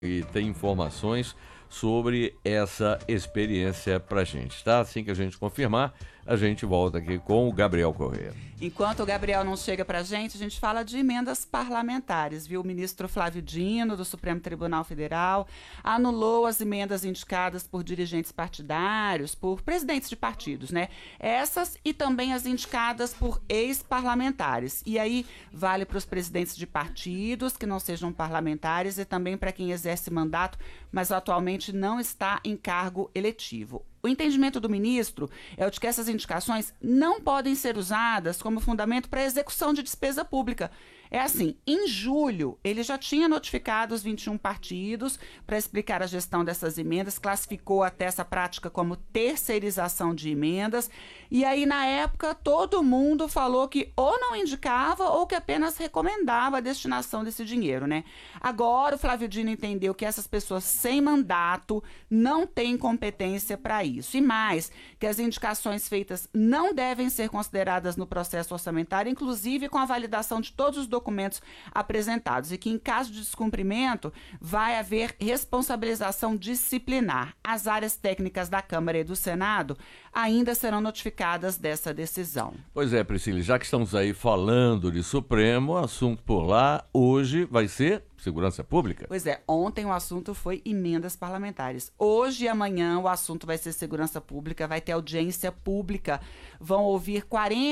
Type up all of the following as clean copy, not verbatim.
e tem informações sobre essa experiência pra gente, tá? Assim que a gente confirmar, a gente volta aqui com o Gabriel Corrêa. Enquanto o Gabriel não chega pra gente, a gente fala de emendas parlamentares, viu? O ministro Flávio Dino, do Supremo Tribunal Federal, anulou as emendas indicadas por dirigentes partidários, por presidentes de partidos, né? Essas e também as indicadas por ex-parlamentares. E aí vale para os presidentes de partidos que não sejam parlamentares e também para quem exerce mandato, mas atualmente não está em cargo eletivo. O entendimento do ministro é o de que essas indicações não podem ser usadas como fundamento para execução de despesa pública. É assim, em julho, ele já tinha notificado os 21 partidos para explicar a gestão dessas emendas, classificou até essa prática como terceirização de emendas, e aí, na época, todo mundo falou que ou não indicava ou que apenas recomendava a destinação desse dinheiro, né? Agora, o Flávio Dino entendeu que essas pessoas sem mandato não têm competência para isso. E mais, que as indicações feitas não devem ser consideradas no processo orçamentário, inclusive com a validação de todos os documentos apresentados, e que em caso de descumprimento vai haver responsabilização disciplinar. As áreas técnicas da Câmara e do Senado ainda serão notificadas dessa decisão. Pois é, Priscila, já que estamos aí falando de Supremo, o assunto por lá hoje vai ser segurança pública? Pois é, ontem o assunto foi emendas parlamentares. Hoje e amanhã o assunto vai ser segurança pública, vai ter audiência pública. Vão ouvir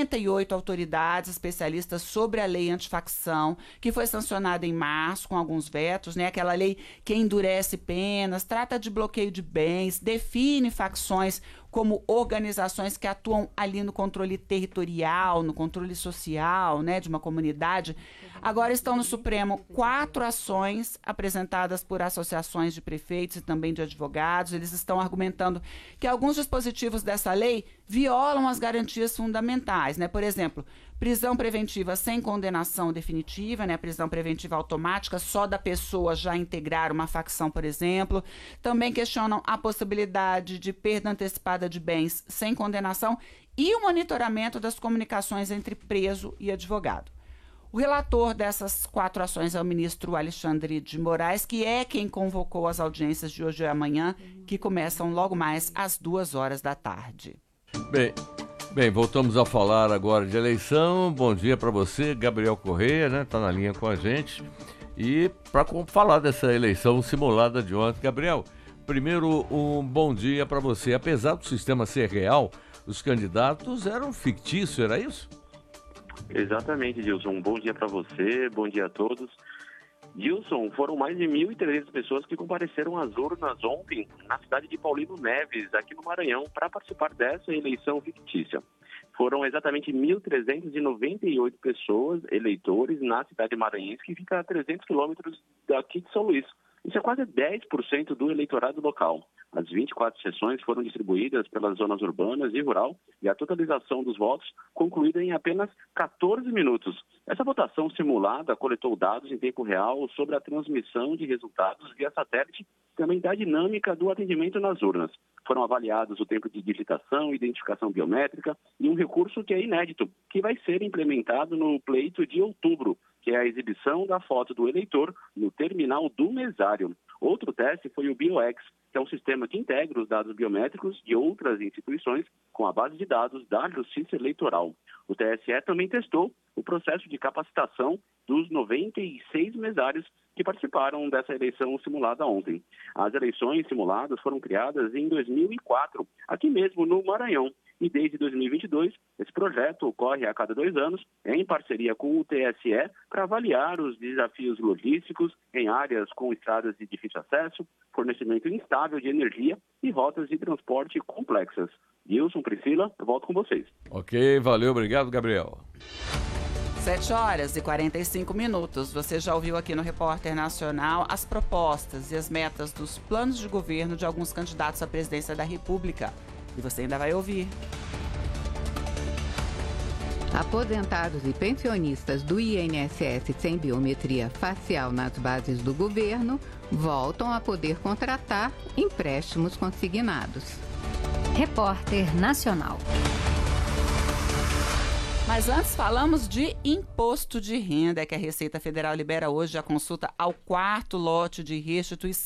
48 autoridades especialistas sobre a lei antifacção, que foi sancionada em março com alguns vetos, né? Aquela lei que endurece penas, trata de bloqueio de bens, define facções como organizações que atuam ali no controle territorial, no controle social, né, de uma comunidade. Agora estão no Supremo 4 ações apresentadas por associações de prefeitos e também de advogados. Eles estão argumentando que alguns dispositivos dessa lei violam as garantias fundamentais, né? Por exemplo, prisão preventiva sem condenação definitiva, né? Prisão preventiva automática só da pessoa já integrar uma facção, por exemplo. Também questionam a possibilidade de perda antecipada de bens sem condenação e o monitoramento das comunicações entre preso e advogado. O relator dessas 4 ações é o ministro Alexandre de Moraes, que é quem convocou as audiências de hoje e amanhã, que começam logo mais às 2h. Bem, voltamos a falar agora de eleição. Bom dia para você, Gabriel Corrêa, né? Tá na linha com a gente. E para falar dessa eleição simulada de ontem, Gabriel, primeiro um bom dia para você. Apesar do sistema ser real, os candidatos eram fictícios, era isso? Exatamente, Dilson. Um bom dia para você, bom dia a todos. Dilson, foram mais de 1.300 pessoas que compareceram às urnas ontem na cidade de Paulino Neves, aqui no Maranhão, para participar dessa eleição fictícia. Foram exatamente 1.398 pessoas, eleitores, na cidade maranhense, que fica a 300 quilômetros daqui de São Luís. Isso é quase 10% do eleitorado local. As 24 sessões foram distribuídas pelas zonas urbanas e rural e a totalização dos votos concluída em apenas 14 minutos. Essa votação simulada coletou dados em tempo real sobre a transmissão de resultados via satélite e também da dinâmica do atendimento nas urnas. Foram avaliados o tempo de digitação, identificação biométrica e um recurso que é inédito, que vai ser implementado no pleito de outubro, que é a exibição da foto do eleitor no terminal do mesário. Outro teste foi o BioX, que é um sistema que integra os dados biométricos de outras instituições com a base de dados da Justiça Eleitoral. O TSE também testou o processo de capacitação dos 96 mesários que participaram dessa eleição simulada ontem. As eleições simuladas foram criadas em 2004, aqui mesmo no Maranhão. E desde 2022, esse projeto ocorre a cada 2 anos, em parceria com o TSE, para avaliar os desafios logísticos em áreas com estradas de difícil acesso, fornecimento instável de energia e rotas de transporte complexas. Dilson, Priscila, eu volto com vocês. Ok, valeu, obrigado, Gabriel. 7h45. Você já ouviu aqui no Repórter Nacional as propostas e as metas dos planos de governo de alguns candidatos à presidência da República. E você ainda vai ouvir. Aposentados e pensionistas do INSS sem biometria facial nas bases do governo voltam a poder contratar empréstimos consignados. Repórter Nacional. Mas antes falamos de imposto de renda, que a Receita Federal libera hoje a consulta ao 4º lote de restituição